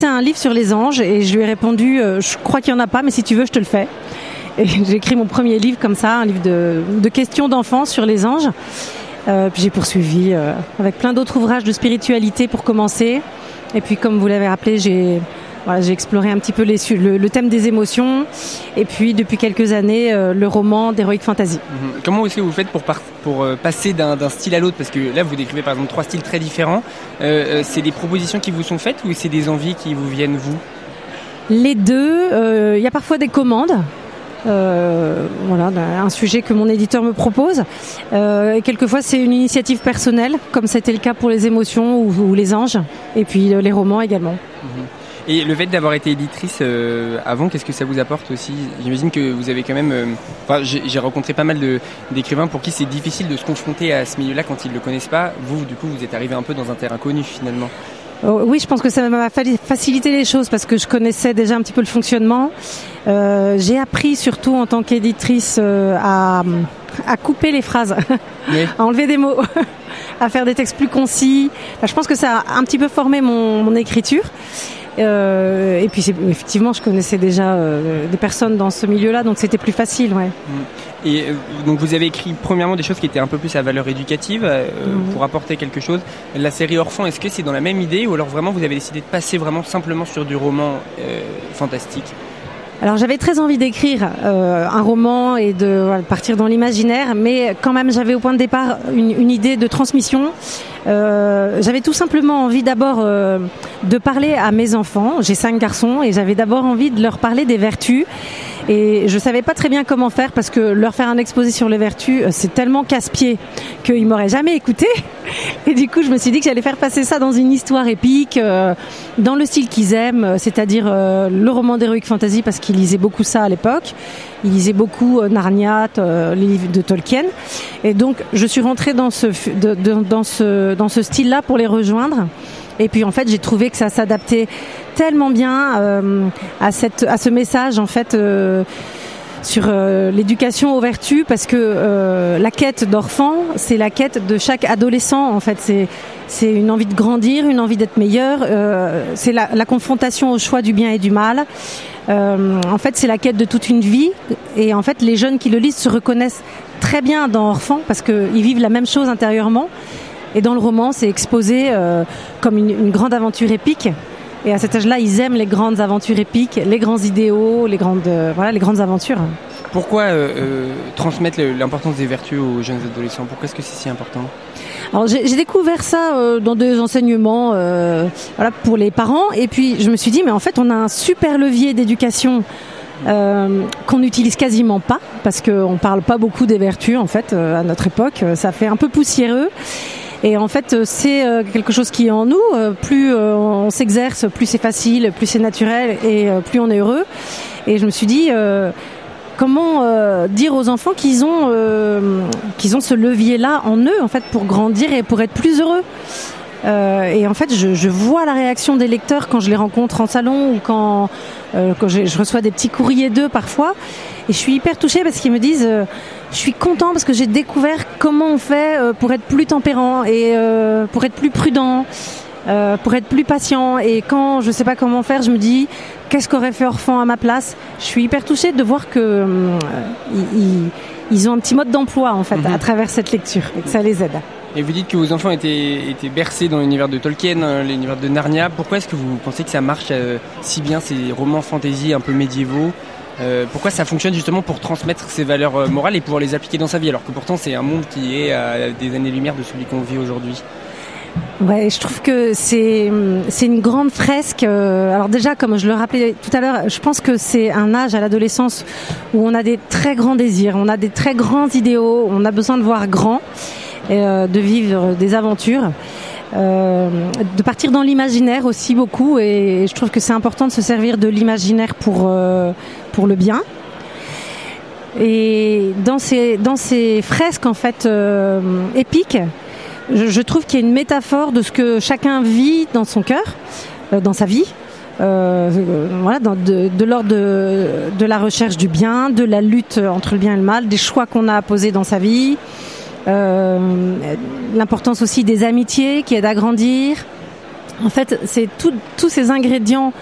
C'est un livre sur les anges et je lui ai répondu je crois qu'il n'y en a pas, mais si tu veux je te le fais. Et j'ai écrit mon premier livre comme ça, un livre de questions d'enfants sur les anges. Puis j'ai poursuivi avec plein d'autres ouvrages de spiritualité pour commencer. Et puis comme vous l'avez rappelé, j'ai exploré un petit peu le thème des émotions. Et puis depuis quelques années, le roman d'Heroic Fantasy. Comment est-ce que vous faites pour passer d'un style à l'autre? Parce que là, vous décrivez par exemple 3 styles très différents. C'est des propositions qui vous sont faites ou c'est des envies qui vous viennent, vous? Les deux. Il y a parfois des commandes. Un sujet que mon éditeur me propose. Et quelquefois, c'est une initiative personnelle, comme c'était le cas pour les émotions ou les anges. Et puis les romans également. Et le fait d'avoir été éditrice avant, qu'est-ce que ça vous apporte aussi? J'imagine que vous avez quand même... j'ai rencontré pas mal d'écrivains pour qui c'est difficile de se confronter à ce milieu-là quand ils ne le connaissent pas. Vous, du coup, vous êtes arrivé un peu dans un terrain connu finalement. Oui, je pense que ça m'a facilité les choses parce que je connaissais déjà un petit peu le fonctionnement. J'ai appris surtout en tant qu'éditrice à couper les phrases, oui. À enlever des mots, à faire des textes plus concis. Je pense que ça a un petit peu formé mon écriture. Et puis effectivement, je connaissais déjà des personnes dans ce milieu-là, donc c'était plus facile, ouais. Et donc vous avez écrit premièrement des choses qui étaient un peu plus à valeur éducative pour apporter quelque chose. La série Orphan, est-ce que c'est dans la même idée ou alors vraiment vous avez décidé de passer vraiment simplement sur du roman fantastique? Alors j'avais très envie d'écrire un roman et de partir dans l'imaginaire, mais quand même j'avais au point de départ une idée de transmission. J'avais tout simplement envie d'abord de parler à mes enfants. J'ai 5 garçons et j'avais d'abord envie de leur parler des vertus. Et je savais pas très bien comment faire parce que leur faire un exposé sur les vertus, c'est tellement casse-pied qu'ils m'auraient jamais écouté. Et du coup, je me suis dit que j'allais faire passer ça dans une histoire épique, dans le style qu'ils aiment, c'est-à-dire le roman d'Heroic Fantasy parce qu'ils lisaient beaucoup ça à l'époque. Ils lisaient beaucoup Narnia, les livres de Tolkien. Et donc, je suis rentrée dans ce style-là pour les rejoindre. Et puis en fait, j'ai trouvé que ça s'adaptait tellement bien à ce message en fait sur l'éducation aux vertus, parce que la quête d'enfant, c'est la quête de chaque adolescent en fait. C'est une envie de grandir, une envie d'être meilleur. C'est la confrontation au choix du bien et du mal. En fait, c'est la quête de toute une vie. Et en fait, les jeunes qui le lisent se reconnaissent très bien dans Orphan parce qu'ils vivent la même chose intérieurement. Et dans le roman, c'est exposé comme une grande aventure épique. Et à cet âge-là, ils aiment les grandes aventures épiques, les grands idéaux, les grandes aventures. Pourquoi transmettre l'importance des vertus aux jeunes adolescents? Pourquoi est-ce que c'est si important? Alors j'ai découvert ça dans des enseignements pour les parents. Et puis je me suis dit, mais en fait, on a un super levier d'éducation qu'on n'utilise quasiment pas parce qu'on parle pas beaucoup des vertus en fait à notre époque. Ça fait un peu poussiéreux. Et en fait, c'est quelque chose qui est en nous. Plus on s'exerce, plus c'est facile, plus c'est naturel et plus on est heureux. Et je me suis dit, comment dire aux enfants qu'ils ont ce levier-là en eux, en fait, pour grandir et pour être plus heureux. Et en fait, je vois la réaction des lecteurs quand je les rencontre en salon ou quand je reçois des petits courriers d'eux parfois. Et je suis hyper touchée parce qu'ils me disent je suis content parce que j'ai découvert comment on fait pour être plus tempérant et pour être plus prudent, pour être plus patient. Et quand je sais pas comment faire, je me dis qu'est-ce qu'aurait fait Orphan à ma place. Je suis hyper touchée de voir que ils ont un petit mode d'emploi en fait à travers cette lecture et que ça les aide. Et vous dites que vos enfants étaient bercés dans l'univers de Tolkien, l'univers de Narnia. Pourquoi est-ce que vous pensez que ça marche si bien, ces romans fantasy un peu médiévaux? Pourquoi ça fonctionne justement pour transmettre ces valeurs morales et pouvoir les appliquer dans sa vie, alors que pourtant c'est un monde qui est à des années-lumière de celui qu'on vit aujourd'hui? Ouais, je trouve que c'est une grande fresque. Alors déjà, comme je le rappelais tout à l'heure, je pense que c'est un âge à l'adolescence où on a des très grands désirs, on a des très grands idéaux, on a besoin de voir grand, et de vivre des aventures. De partir dans l'imaginaire aussi beaucoup, et je trouve que c'est important de se servir de l'imaginaire pour le bien. Et dans ces fresques en fait épiques, je trouve qu'il y a une métaphore de ce que chacun vit dans son cœur, dans sa vie, de l'ordre de la recherche du bien, de la lutte entre le bien et le mal, des choix qu'on a à poser dans sa vie. L'importance aussi des amitiés qui aident à grandir, En fait, c'est tous ces ingrédients